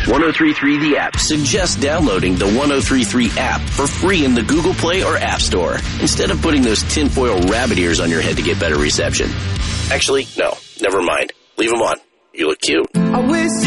1033 The App suggests downloading the 1033 app for free in the Google Play or App Store, instead of putting those tinfoil rabbit ears on your head to get better reception. Actually, no, never mind. Leave them on. You look cute. I wish